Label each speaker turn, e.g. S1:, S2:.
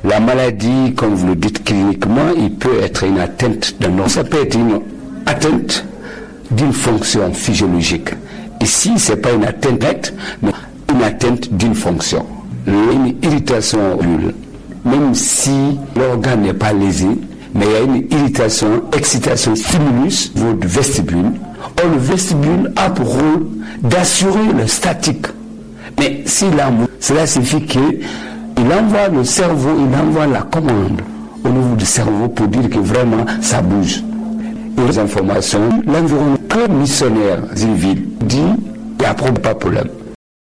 S1: La maladie, comme vous le dites cliniquement, il peut être une atteinte d'un organe. Ça peut être une atteinte d'une fonction physiologique. Ici, ce n'est pas une atteinte, mais une atteinte d'une fonction. Une irritation, même si l'organe n'est pas lésé, mais il y a une irritation, excitation, stimulus au niveau du vestibule. Or, le vestibule a pour rôle d'assurer le statique. Mais s'il a, cela signifie qu'il envoie le cerveau, il envoie la commande au niveau du cerveau pour dire que vraiment ça bouge. Et les informations, l'environnement missionnaire d'une ville dit, il n'y a pas de problème.